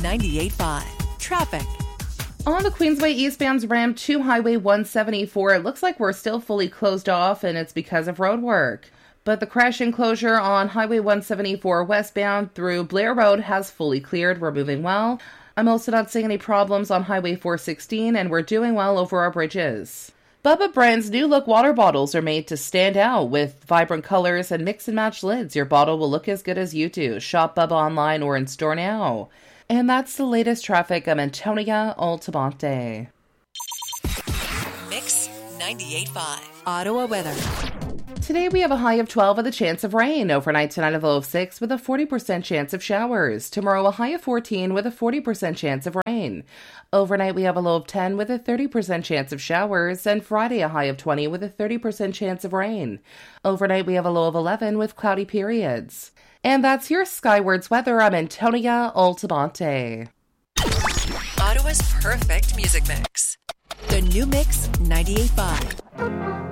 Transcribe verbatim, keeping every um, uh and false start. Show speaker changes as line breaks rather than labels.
ninety-eight point five. Traffic.
On the Queensway eastbound ramp to Highway one seventy-four, it looks like we're still fully closed off, and it's because of road work. But the crash enclosure on Highway one seventy-four westbound through Blair Road has fully cleared. We're moving well. I'm also not seeing any problems on Highway four sixteen, and we're doing well over our bridges. Bubba brand's new look water bottles are made to stand out with vibrant colors and mix and match lids. Your bottle will look as good as you do. Shop Bubba online or in store now. And that's the latest traffic. I'm Antonia Altamonte.
Mix ninety-eight point five. Ottawa weather.
Today we have a high of twelve with a chance of rain. Overnight tonight a low of six with a forty percent chance of showers. Tomorrow a high of fourteen with a forty percent chance of rain. Overnight we have a low of ten with a thirty percent chance of showers. And Friday a high of twenty with a thirty percent chance of rain. Overnight we have a low of eleven with cloudy periods. And that's your Skywards weather. I'm Antonia Altamonte.
Ottawa's perfect music mix. The New Mix ninety-eight point five.